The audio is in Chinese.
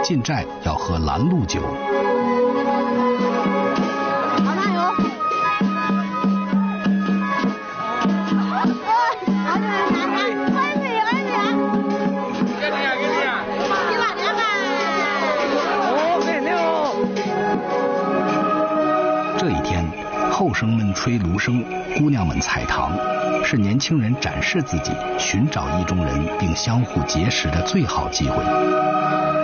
进寨要喝拦路酒。这一天，后生们吹芦笙，姑娘们采糖，是年轻人展示自己、寻找意中人并相互结识的最好机会。